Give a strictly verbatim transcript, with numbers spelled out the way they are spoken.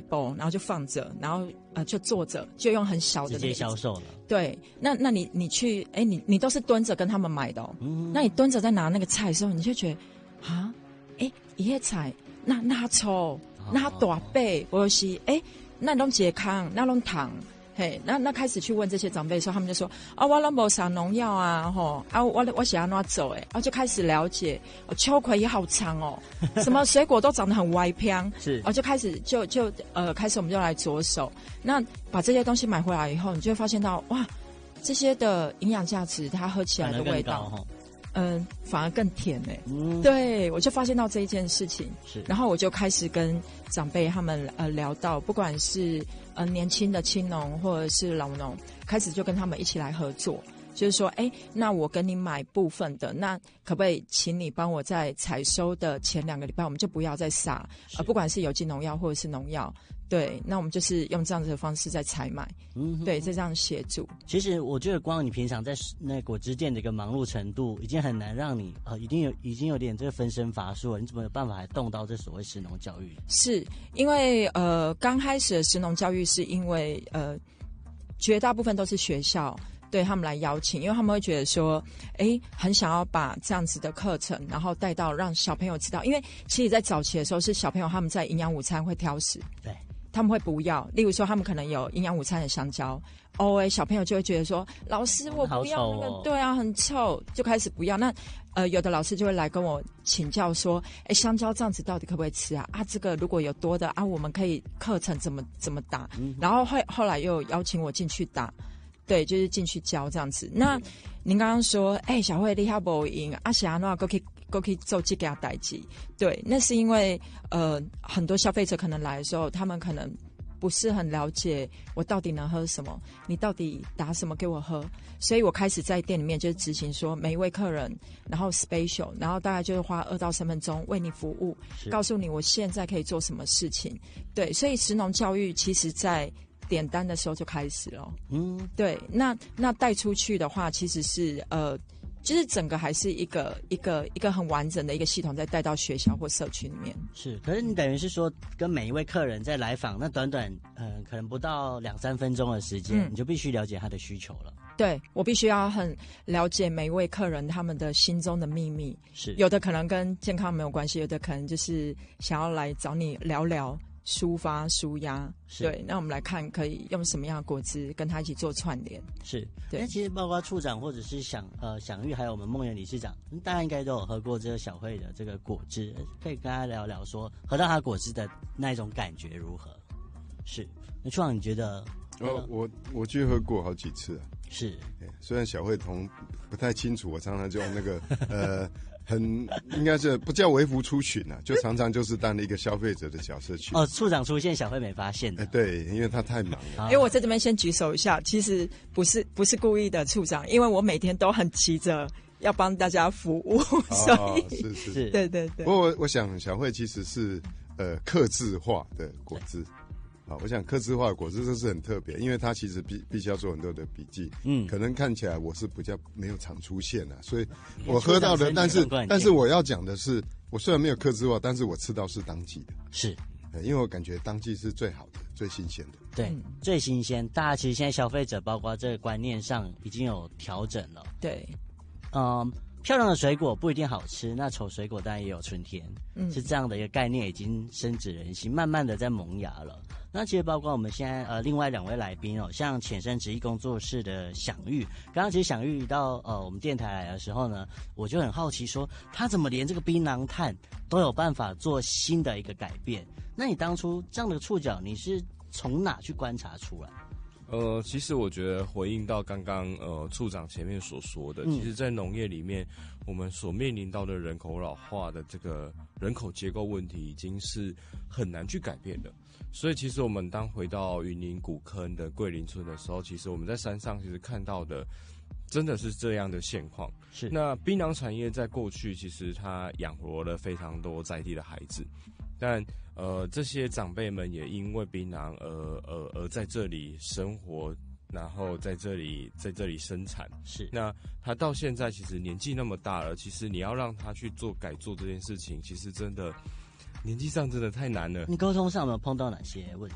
table， 然后就放着，然后呃就坐着，就用很小的直接销售了。 对，那那你你去，哎，你你都是蹲着跟他们买的哦。嗯，那你蹲着在拿那个菜的时候，你就觉得啊，哎，一叶菜，那那抽，那大背，或是哎，那拢健康，那拢糖。嘿，那那开始去问这些长辈的时候，他们就说啊，我拢无撒农药啊，吼啊，我我是安怎走诶，然后就开始了解，哦，秋葵也好长哦，什么水果都长得很歪偏， 是， 然后就开始就就呃，开始我们就来着手，那把这些东西买回来以后，你就会发现到哇，这些的营养价值，它喝起来的味道。嗯，反而更甜哎、欸嗯，对，我就发现到这一件事情，是，然后我就开始跟长辈他们呃聊到，不管是呃年轻的青农或者是老农，开始就跟他们一起来合作，就是说，哎，那我跟你买部分的，那可不可以请你帮我在采收的前两个礼拜，我们就不要再撒，呃，不管是有机农药或者是农药。对，那我们就是用这样子的方式在采买，嗯，对，在这样协助。 其实我觉得，光你平常在那果汁店的一个忙碌程度，已经很难让你呃，已经有已经有点这个分身乏术了。你怎么有办法还动到这所谓食农教育？ 是因为呃，刚开始的食农教育是因为呃，绝大部分都是学校。对他们来邀请，因为他们会觉得说，哎，很想要把这样子的课程，然后带到让小朋友知道，因为其实在早期的时候是小朋友他们在营养午餐会挑食， 对， 他们会不要，例如说他们可能有营养午餐的香蕉，哦，哎，小朋友就会觉得说，老师我不要那个，哦、对啊，很臭，就开始不要。那呃，有的老师就会来跟我请教说，哎，香蕉这样子到底可不可以吃啊？啊，这个如果有多的啊，我们可以课程怎么怎么打？嗯、然后后后来又邀请我进去打。对，就是进去教这样子。那您刚刚说，哎、欸，小慧你还不赢，阿霞那过去过去做这个代志。对，那是因为呃，很多消费者可能来的时候，他们可能不是很了解我到底能喝什么，你到底打什么给我喝。所以我开始在店里面就是执行说，每一位客人，然后 special， 然后大概就是花二到三分钟为你服务，告诉你我现在可以做什么事情。对，所以食农教育其实在点单的时候就开始了，嗯，对，那那带出去的话，其实是呃，就是整个还是一个一个一个很完整的一个系统，再带到学校或社区里面。 是，可是你等于是说，跟每一位客人在来访那短短呃，可能不到两三分钟的时间、嗯，你就必须了解他的需求了。 对，我必须要很了解每一位客人他们的心中的秘密， 是有的可能跟健康没有关系，有的可能就是想要来找你聊聊。抒发抒压，对，那我们来看可以用什么样的果汁跟他一起做串联。 是，对。那其实包括处长或者是享呃享誉，还有我们梦圆理事长，大家应该都有喝过这个小慧的这个果汁，可以跟他聊聊说喝到他果汁的那一种感觉如何？是，那处长你觉得？ 哦，我我去喝过好几次啊。 是， 虽然小慧同不太清楚，我常常就用那个呃。很应该是不叫微服出巡啊，就常常就是当一个消费者的角色去。 哦，处长出现，小慧没发现的。 哎，对，因为他太忙了。 哎、欸，我在这边先举手一下，其实不是不是故意的，处长，因为我每天都很急着要帮大家服务， 哦、 所以是是是，对对对。 不过我我想小慧其实是呃客制化的果汁。好，我想客制化的果汁这是很特别，因为它其实必必须要做很多的笔记，嗯，可能看起来我是比较没有常出现啊，所以我喝到的，但是但是我要讲的是，我虽然没有客制化，但是我吃到是当季的， 是， 因为我感觉当季是最好的、最新鲜的， 对，嗯、最新鲜。大家其实现在消费者包括这个观念上已经有调整了， 对， 嗯。漂亮的水果不一定好吃，那丑水果当然也有春天，嗯，是这样的一个概念已经深植人心，慢慢的在萌芽了。那其实包括我们现在呃另外两位来宾哦，像浅深植艺工作室的享誉，刚刚其实享誉到呃我们电台来的时候呢，我就很好奇说他怎么连这个槟榔炭都有办法做新的一个改变？那你当初这样的触角你是从哪去观察出来？ 呃，其实我觉得回应到刚刚呃处长前面所说的，嗯、其实，在农业里面，我们所面临到的人口老化的这个人口结构问题，已经是很难去改变的。所以，其实我们当回到云林古坑的桂林村的时候，其实我们在山上其实看到的，真的是这样的现况。 是。 那槟榔产业在过去，其实它养活了非常多在地的孩子。但呃，这些长辈们也因为槟榔而而而在这里生活，然后在这里在这里生产。 是， 那他到现在其实年纪那么大了，其实你要让他去做改做这件事情，其实真的年纪上真的太难了。 你沟通上有没有碰到哪些问题？